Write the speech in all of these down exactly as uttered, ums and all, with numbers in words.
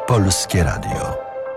Polskie Radio.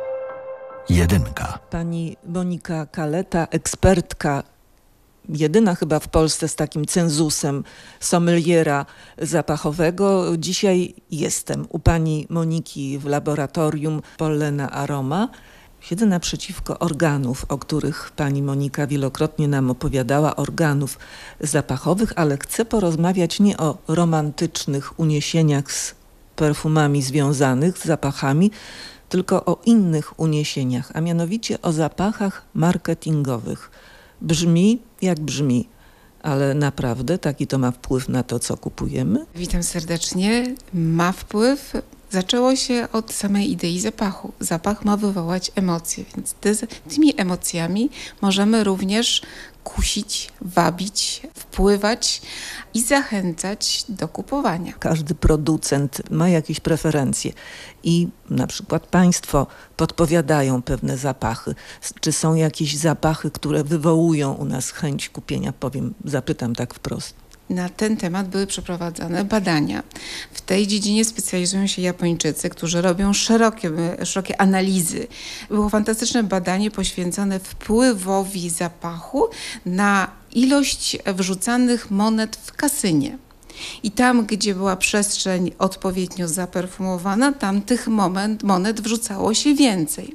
Jedynka. Pani Monika Kaleta, ekspertka, jedyna chyba w Polsce z takim cenzusem sommeliera zapachowego. Dzisiaj jestem u pani Moniki w laboratorium Pollena Aroma. Siedzę naprzeciwko organów, o których pani Monika wielokrotnie nam opowiadała, organów zapachowych, ale chcę porozmawiać nie o romantycznych uniesieniach z perfumami związanych z zapachami, tylko o innych uniesieniach, a mianowicie o zapachach marketingowych. Brzmi jak brzmi, ale naprawdę taki to ma wpływ na to, co kupujemy? Witam serdecznie. Ma wpływ. Zaczęło się od samej idei zapachu. Zapach ma wywołać emocje, więc ty, tymi emocjami możemy również kusić, wabić, wpływać i zachęcać do kupowania. Każdy producent ma jakieś preferencje i na przykład państwo podpowiadają pewne zapachy. Czy są jakieś zapachy, które wywołują u nas chęć kupienia? Powiem, zapytam tak wprost. Na ten temat były przeprowadzane badania. W tej dziedzinie specjalizują się Japończycy, którzy robią szerokie, szerokie analizy. Było fantastyczne badanie poświęcone wpływowi zapachu na ilość wrzucanych monet w kasynie. I tam, gdzie była przestrzeń odpowiednio zaperfumowana, tam tych moment, monet wrzucało się więcej.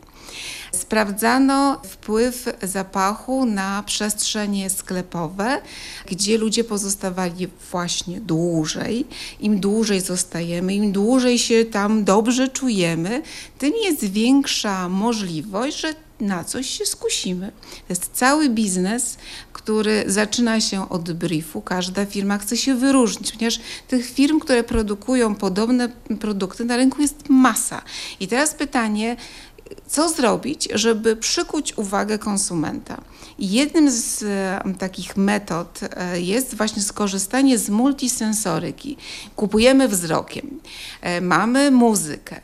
Sprawdzano wpływ zapachu na przestrzenie sklepowe, gdzie ludzie pozostawali właśnie dłużej. Im dłużej zostajemy, im dłużej się tam dobrze czujemy, tym jest większa możliwość, że na coś się skusimy. To jest cały biznes, który zaczyna się od briefu. Każda firma chce się wyróżnić, ponieważ tych firm, które produkują podobne produkty, na rynku jest masa. I teraz pytanie, co zrobić, żeby przykuć uwagę konsumenta? I jednym z e, takich metod e, jest właśnie skorzystanie z multisensoryki. Kupujemy wzrokiem, e, mamy muzykę,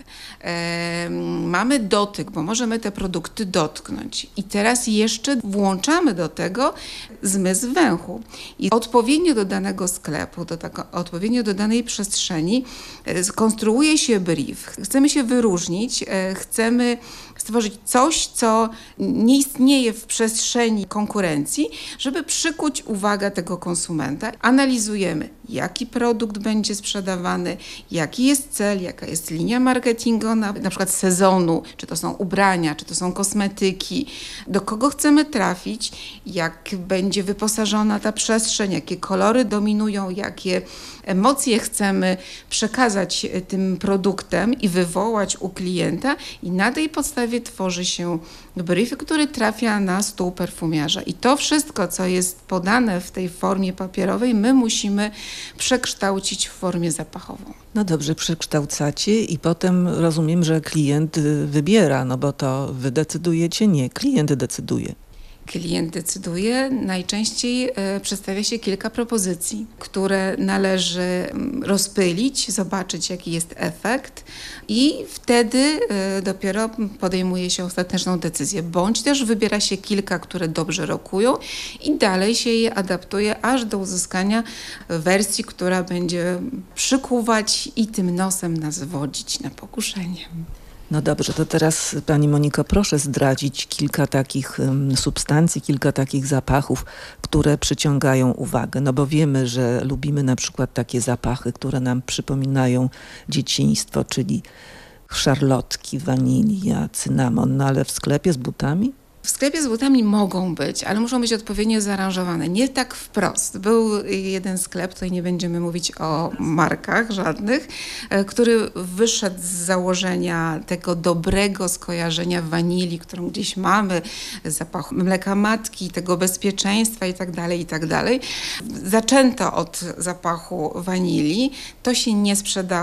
e, mamy dotyk, bo możemy te produkty dotknąć. I teraz jeszcze włączamy do tego zmysł węchu. I odpowiednio do danego sklepu, do tako, odpowiednio do danej przestrzeni e, skonstruuje się brief. Chcemy się wyróżnić, e, chcemy stworzyć coś, co nie istnieje w przestrzeni konkurencji, żeby przykuć uwagę tego konsumenta. Analizujemy, jaki produkt będzie sprzedawany, jaki jest cel, jaka jest linia marketingowa, na przykład sezonu, czy to są ubrania, czy to są kosmetyki, do kogo chcemy trafić, jak będzie wyposażona ta przestrzeń, jakie kolory dominują, jakie emocje chcemy przekazać tym produktem i wywołać u klienta, i na tej podstawie tworzy się brief, który trafia na stół perfumiarza. I to wszystko, co jest podane w tej formie papierowej, my musimy przekształcić w formę zapachową. No dobrze, przekształcacie i potem rozumiem, że klient wybiera, no bo to wy decydujecie? Nie, klient decyduje. Klient decyduje. Najczęściej e, przedstawia się kilka propozycji, które należy rozpylić, zobaczyć, jaki jest efekt, i wtedy e, dopiero podejmuje się ostateczną decyzję. Bądź też wybiera się kilka, które dobrze rokują, i dalej się je adaptuje aż do uzyskania wersji, która będzie przykuwać i tym nosem nas wodzić na pokuszenie. No dobrze, to teraz pani Moniko, proszę zdradzić kilka takich um, substancji, kilka takich zapachów, które przyciągają uwagę. No bo wiemy, że lubimy na przykład takie zapachy, które nam przypominają dzieciństwo, czyli szarlotki, wanilia, cynamon, no ale w sklepie z butami? W sklepie z butami mogą być, ale muszą być odpowiednio zaaranżowane. Nie tak wprost. Był jeden sklep, tutaj nie będziemy mówić o markach żadnych, który wyszedł z założenia tego dobrego skojarzenia wanilii, którą gdzieś mamy, zapachu mleka matki, tego bezpieczeństwa i tak dalej, i tak dalej. Zaczęto od zapachu wanilii. To się nie sprzedało.